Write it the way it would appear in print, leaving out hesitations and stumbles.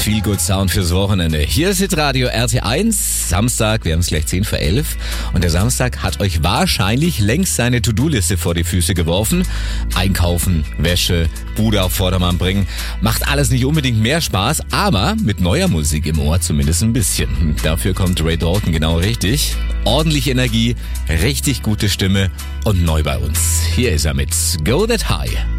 Feel Good Sound fürs Wochenende. Hier ist Radio RT1, Samstag, wir haben es gleich 10 vor 11. Und der Samstag hat euch wahrscheinlich längst seine To-Do-Liste vor die Füße geworfen. Einkaufen, Wäsche, Bude auf Vordermann bringen. Macht alles nicht unbedingt mehr Spaß, aber mit neuer Musik im Ohr zumindest ein bisschen. Dafür kommt Ray Dalton genau richtig. Ordentliche Energie, richtig gute Stimme und neu bei uns. Hier ist er mit Go That High.